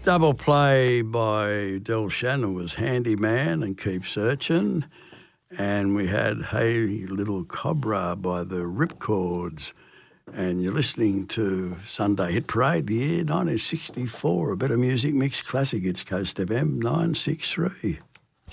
Double play by Del Shannon was Handyman and Keep Searching. And we had Hey Little Cobra by the Ripcords. And you're listening to Sunday Hit Parade, the year 1964. A bit of music mix classic. It's Coast FM 963.